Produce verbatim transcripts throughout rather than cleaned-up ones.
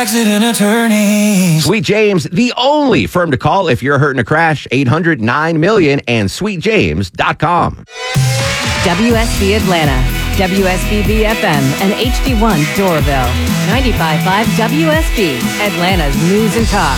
Accident attorneys. Sweet James, the only firm to call if you're hurt in a crash. eight hundred nine million and sweet james dot com. W S B Atlanta, W S B B F M, and H D one Doraville. ninety-five point five W S B, Atlanta's News and Talk.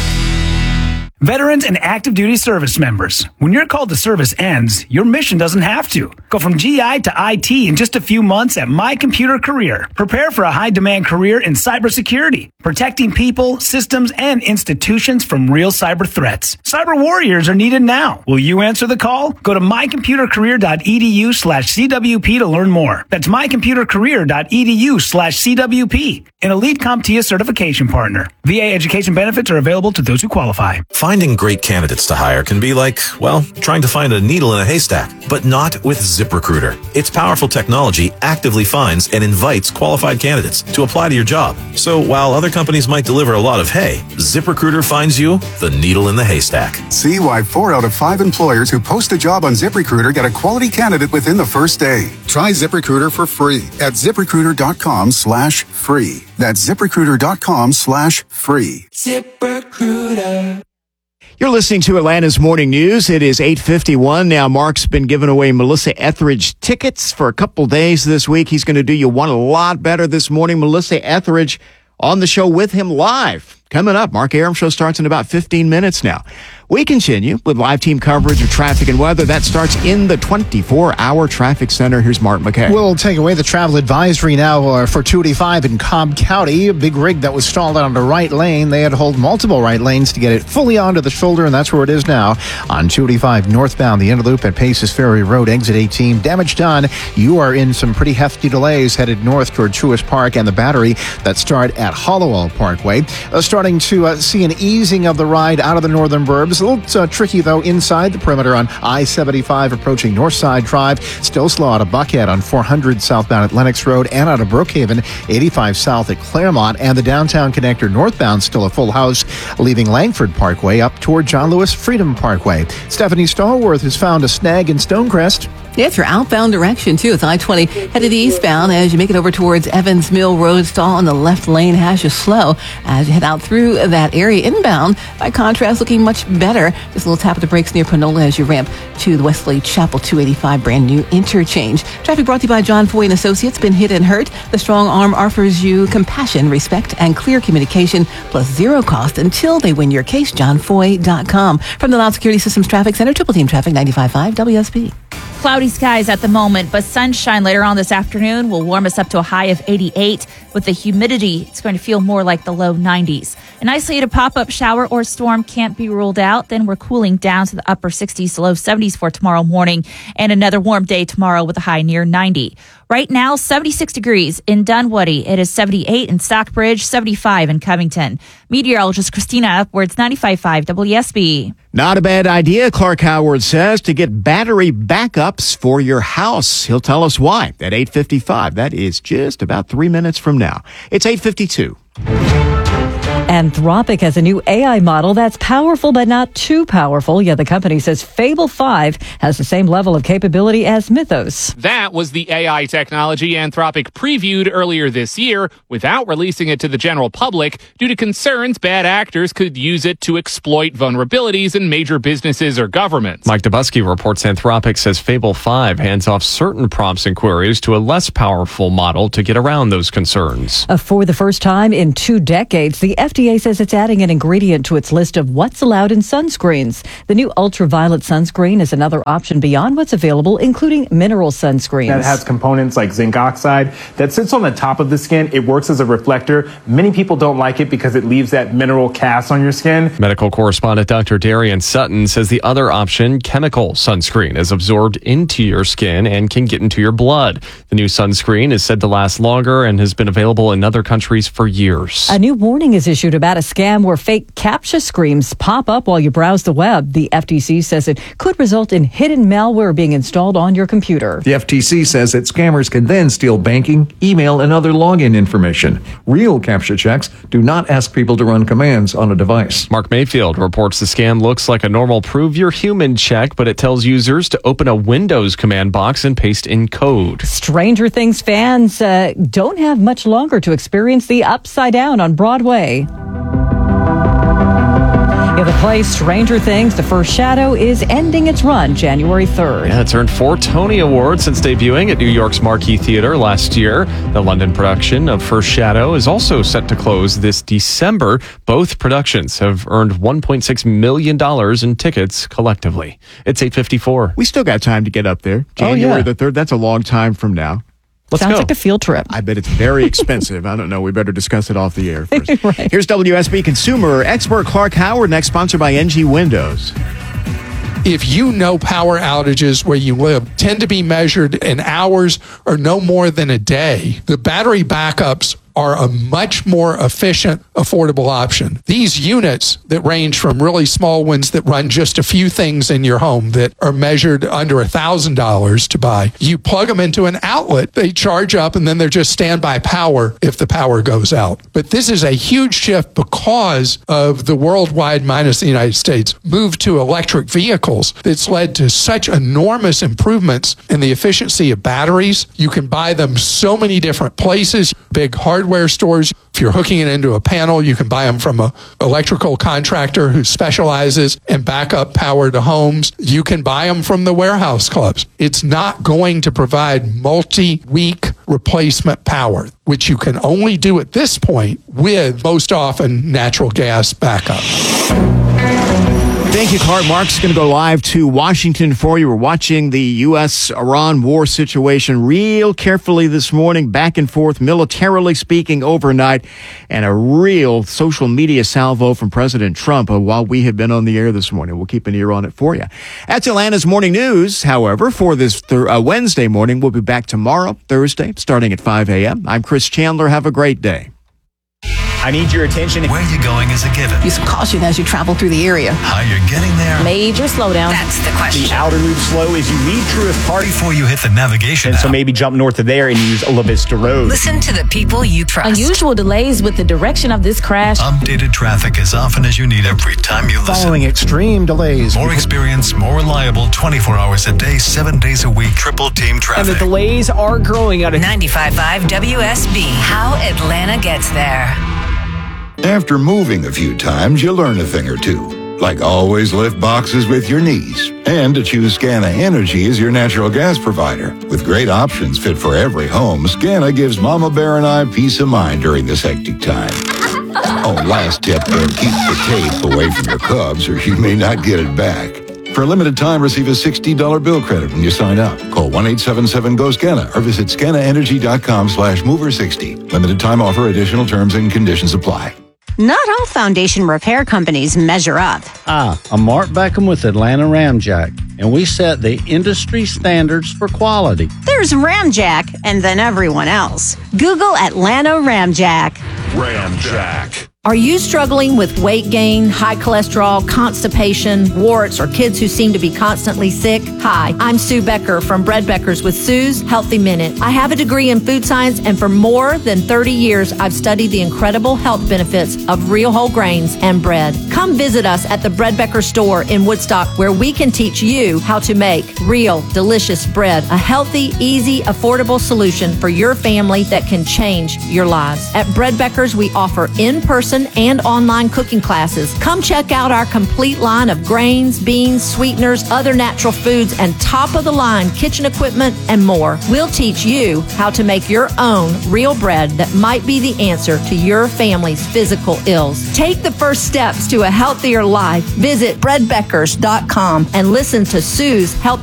Veterans and active duty service members, when your call to service ends, your mission doesn't have to. Go from G I to I T in just a few months at My Computer Career. Prepare for a high-demand career in cybersecurity, protecting people, systems, and institutions from real cyber threats. Cyber warriors are needed now. Will you answer the call? Go to mycomputercareer.edu slash CWP to learn more. That's mycomputercareer.edu slash CWP. An Elite CompTIA certification partner. V A education benefits are available to those who qualify. Finding great candidates to hire can be like, well, trying to find a needle in a haystack, but not with ZipRecruiter. Its powerful technology actively finds and invites qualified candidates to apply to your job. So while other companies might deliver a lot of hay, ZipRecruiter finds you the needle in the haystack. See why four out of five employers who post a job on ZipRecruiter get a quality candidate within the first day. Try ZipRecruiter for free at ZipRecruiter.com slash free. That's ZipRecruiter.com slash free. ZipRecruiter. You're listening to Atlanta's Morning News. It is eight fifty-one. Now, Mark's been giving away Melissa Etheridge tickets for a couple days this week. He's going to do you one a lot better this morning. Melissa Etheridge on the show with him live. Coming up, Mark Arum Show starts in about fifteen minutes now. We continue with live team coverage of traffic and weather. That starts in the twenty-four hour traffic center. Here's Mark McKay. We'll take away the travel advisory now uh, for two eighty-five in Cobb County. A big rig that was stalled out on the right lane. They had to hold multiple right lanes to get it fully onto the shoulder, and that's where it is now. On two eighty-five northbound, the interloop at Paces Ferry Road, exit eighteen. Damage done. You are in some pretty hefty delays headed north toward Truist Park and the Battery that start at Hollowell Parkway. Uh, starting to uh, see an easing of the ride out of the northern burbs. A little uh, tricky, though, inside the perimeter on I seventy-five approaching Northside Drive. Still slow out of Buckhead on four hundred southbound at Lennox Road and out of Brookhaven, eighty-five south at Claremont. And the downtown connector northbound still a full house, leaving Langford Parkway up toward John Lewis Freedom Parkway. Stephanie Stallworth has found a snag in Stonecrest. Yeah, it's your outbound direction, too. It's I twenty headed eastbound as you make it over towards Evans Mill Road. Stall in the left lane has you slow as you head out through that area. Inbound, by contrast, looking much better. Just a little tap of the brakes near Panola as you ramp to the Wesley Chapel two eighty-five brand new interchange. Traffic brought to you by John Foy and Associates. Been hit and hurt. The strong arm offers you compassion, respect, and clear communication, plus zero cost until they win your case. john foy dot com. From the Loud Security Systems Traffic Center, Triple Team Traffic ninety-five point five W S B. Cloudy skies at the moment, but sunshine later on this afternoon will warm us up to a high of eighty-eight. With the humidity, it's going to feel more like the low nineties. An isolated pop-up shower or storm can't be ruled out. Then we're cooling down to the upper sixties to low seventies for tomorrow morning, and another warm day tomorrow with a high near ninety. Right now, seventy-six degrees in Dunwoody. It is seventy-eight in Stockbridge, seventy-five in Covington. Meteorologist Christina Upwards, ninety-five point five W S B. Not a bad idea, Clark Howard says, to get battery backups for your house. He'll tell us why at eight fifty-five. That is just about three minutes from now. It's eight fifty-two. Anthropic has a new A I model that's powerful but not too powerful. Yet the company says Fable five has the same level of capability as Mythos. That was the A I technology Anthropic previewed earlier this year without releasing it to the general public due to concerns bad actors could use it to exploit vulnerabilities in major businesses or governments. Mike Dubusky reports Anthropic says Fable five hands off certain prompts and queries to a less powerful model to get around those concerns. Uh, for the first time in two decades, the F D A says it's adding an ingredient to its list of what's allowed in sunscreens. The new ultraviolet sunscreen is another option beyond what's available, including mineral sunscreens. That has components like zinc oxide that sits on the top of the skin. It works as a reflector. Many people don't like it because it leaves that mineral cast on your skin. Medical correspondent Doctor Darian Sutton says the other option, chemical sunscreen, is absorbed into your skin and can get into your blood. The new sunscreen is said to last longer and has been available in other countries for years. A new warning is issued about a scam where fake CAPTCHA screens pop up while you browse the web. The F T C says it could result in hidden malware being installed on your computer. The F T C says that scammers can then steal banking, email, and other login information. Real CAPTCHA checks do not ask people to run commands on a device. Mark Mayfield reports the scam looks like a normal prove you're human check, but it tells users to open a Windows command box and paste in code. Stranger Things fans uh, don't have much longer to experience the Upside Down on Broadway. In the play Stranger Things, The First Shadow is ending its run January third. Yeah, it's earned four Tony Awards since debuting at New York's Marquee Theatre last year. The London production of First Shadow is also set to close this December. Both productions have earned one point six million dollars in tickets collectively. It's eight fifty-four. We still got time to get up there. January oh, yeah. the third. That's a long time from now. Let's Sounds go. like a field trip. I bet it's very expensive. I don't know. We better discuss it off the air first. Right. Here's W S B consumer expert Clark Howard, next sponsored by N G Windows. If you know power outages where you live tend to be measured in hours or no more than a day, the battery backups are a much more efficient, affordable option. These units that range from really small ones that run just a few things in your home that are measured under one thousand dollars to buy, you plug them into an outlet, they charge up, and then they're just standby power if the power goes out. But this is a huge shift because of the worldwide, minus the United States, move to electric vehicles that's led to such enormous improvements in the efficiency of batteries. You can buy them so many different places, big hardware stores. If you're hooking it into a panel, you can buy them from an electrical contractor who specializes in backup power to homes. You can buy them from the warehouse clubs. It's not going to provide multi-week replacement power, which you can only do at this point with, most often, natural gas backup. Thank you, Clark. Mark's going to go live to Washington for you. We're watching the U S Iran war situation real carefully this morning, back and forth, militarily speaking, overnight, and a real social media salvo from President Trump uh, while we have been on the air this morning. We'll keep an ear on it for you. That's Atlanta's Morning News, however, for this th- uh, Wednesday morning. We'll be back tomorrow, Thursday, starting at five a.m. I'm Chris Chandler. Have a great day. I need your attention. Where you're going is a given. Use caution as you travel through the area. How you're getting there. Major slowdown. That's the question. The outer loop slow as you leave Truist Park. Before you hit the navigation And app. so maybe jump north of there and use La Vista Road. Listen to the people you trust. Unusual delays with the direction of this crash. Updated traffic as often as you need every time you listen. Following extreme delays. More experience, more reliable, twenty-four hours a day, seven days a week, triple team traffic. And the delays are growing out of ninety-five point five W S B. How Atlanta gets there. After moving a few times, you learn a thing or two. Like always lift boxes with your knees. And to choose Scana Energy as your natural gas provider. With great options fit for every home, Scana gives Mama Bear and I peace of mind during this hectic time. Oh, last tip, though, keep the tape away from your Cubs or you may not get it back. For a limited time, receive a sixty dollars bill credit when you sign up. Call one eight seven seven G O SCANA or visit scanaenergy.com slash mover 60. Limited time offer, additional terms and conditions apply. Not all foundation repair companies measure up. Hi, I'm Mark Beckham with Atlanta Ramjack, and we set the industry standards for quality. There's Ramjack, and then everyone else. Google Atlanta Ramjack. Ramjack. Are you struggling with weight gain, high cholesterol, constipation, warts, or kids who seem to be constantly sick? Hi, I'm Sue Becker from Bread Beckers with Sue's Healthy Minute. I have a degree in food science, and for more than thirty years, I've studied the incredible health benefits of real whole grains and bread. Come visit us at the Bread Becker store in Woodstock, where we can teach you how to make real, delicious bread, a healthy, easy, affordable solution for your family that can change your lives. At Bread Beckers, we offer in-person and online cooking classes. Come check out our complete line of grains, beans, sweeteners, other natural foods, and top-of-the-line kitchen equipment and more. We'll teach you how to make your own real bread that might be the answer to your family's physical ills. Take the first steps to a healthier life. Visit bread beckers dot com and listen to Sue's Health